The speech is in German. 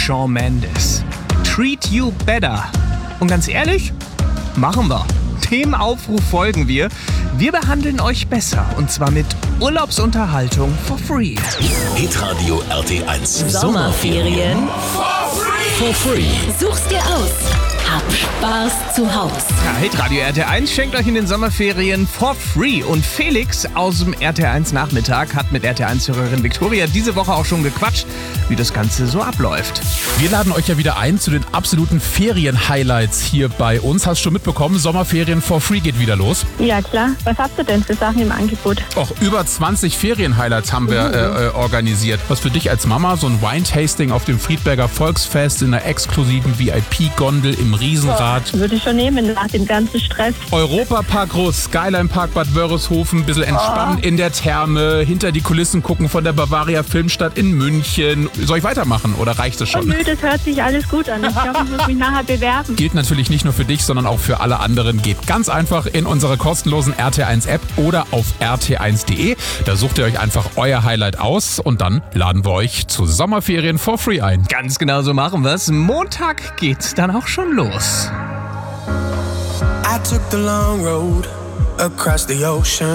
Shawn Mendes. Treat You Better. Und ganz ehrlich, machen wir. Dem Aufruf folgen wir. Wir behandeln euch besser. Und zwar mit Urlaubsunterhaltung for free. Hitradio RT1. Sommerferien For free. such's dir aus. Hab Spaß zu Haus. Ja, Hitradio RT1 schenkt euch in den Sommerferien for free. Und Felix aus dem RT1 Nachmittag hat mit RT1-Hörerin Viktoria diese Woche auch schon gequatscht, wie das Ganze so abläuft. Wir laden euch ja wieder ein zu den absoluten Ferien-Highlights hier bei uns. Hast du schon mitbekommen, Sommerferien for free geht wieder los. Ja, klar. Was habt ihr denn für Sachen im Angebot? Auch über 20 Ferien-Highlights haben wir organisiert. Was für dich als Mama, so ein Wine-Tasting auf dem Friedberger Volksfest in einer exklusiven VIP-Gondel im Riesenrad. Würde ich schon nehmen nach dem ganzen Stress. Europapark Groß, Skyline Park Bad Wörishofen, ein bisschen entspannen in der Therme, hinter die Kulissen gucken von der Bavaria Filmstadt in München. Soll ich weitermachen oder reicht es schon? Nö, das hört sich alles gut an. Ich glaube, ich muss mich nachher bewerben. Gilt natürlich nicht nur für dich, sondern auch für alle anderen. Geht ganz einfach in unsere kostenlosen RT1-App oder auf rt1.de. Da sucht ihr euch einfach euer Highlight aus und dann laden wir euch zu Sommerferien for free ein. Ganz genau so machen wir's. Montag geht's dann auch schon los. I took the long road across the ocean.